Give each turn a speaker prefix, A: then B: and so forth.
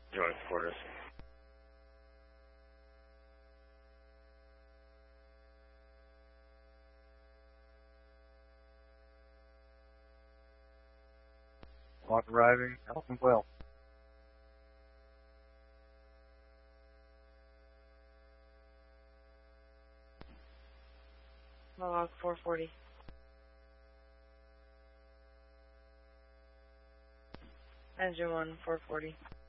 A: Joint quarters.
B: Lock arriving, Elton well.
C: Log 440. Engine 1, 440.